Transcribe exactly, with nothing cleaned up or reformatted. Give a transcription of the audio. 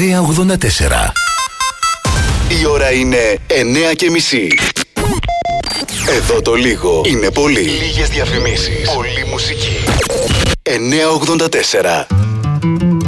εννιά ογδόντα τέσσερα. Η ώρα είναι εννιά και μισή. Εδώ το λίγο είναι πολύ. Λίγες διαφημίσεις. Πολύ μουσική. εννιά ογδόντα τέσσερα.